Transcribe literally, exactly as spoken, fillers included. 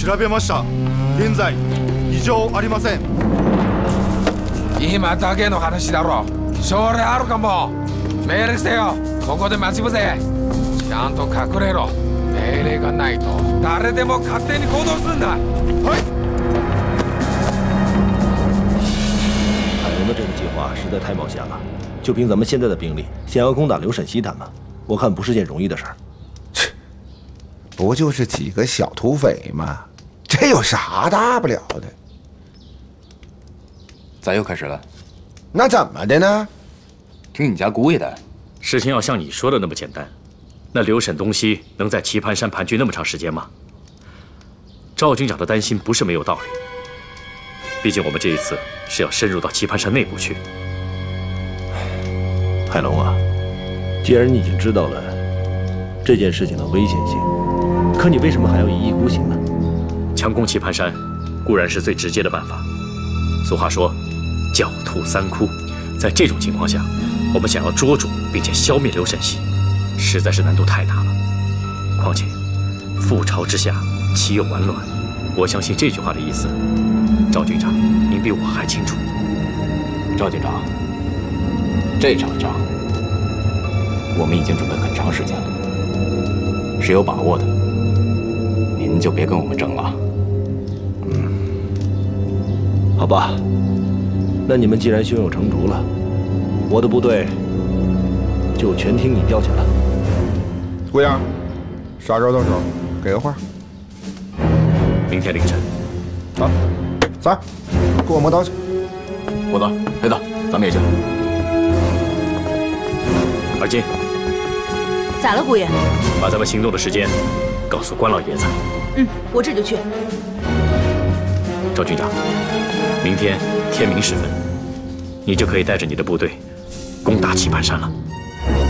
調べました。現在異常ありません。 今だけの話だろ。将来あるかも。命令してよ。ここで待ち伏せ。ちゃんと隠れろ。命令がないと誰でも勝手に行動すんだ。はい。 海龙的这个计划实在太冒险了。就凭咱们现在的兵力，想要攻打刘沈西他们，我看不是件容易的事儿。 切，不就是几个小土匪吗？这有啥大不了的？ 咋又开始了？ 那怎么的呢？ 听你家姑爷的。 事情要像你说的那么简单，那刘沈东西能在棋盘山盘踞那么长时间吗？赵军长的担心不是没有道理。毕竟我们这一次是要深入到棋盘山内部去。 海龙啊，既然你已经知道了这件事情的危险性，可你为什么还要一意孤行呢？ 强攻棋盘山固然是最直接的办法。俗话说，狡兔三窟。在这种情况下，我们想要捉住并且消灭刘沈西，实在是难度太大了。况且，覆巢之下岂有完卵？我相信这句话的意思，赵军长，您比我还清楚。 赵军长，这场仗我们已经准备很长时间了，是有把握的，您就别跟我们争了。 嗯，好吧。那你们既然胸有成竹了，我的部队就全听你调遣了。 姑爷，啥时候动手？给个话。 明天凌晨。 好，三儿，跟我磨刀去。 虎子、黑子，咱们也去。 二金， 咋了，姑爷？ 把咱们行动的时间告诉关老爷子。 嗯，我这就去。 赵军长，明天天明时分，你就可以带着你的部队攻打棋盘山了。